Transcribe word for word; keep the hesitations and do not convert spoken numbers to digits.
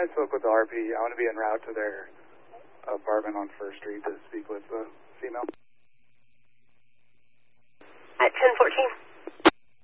I spoke with the R P. I want to be en route to their apartment on First Street to speak with the female.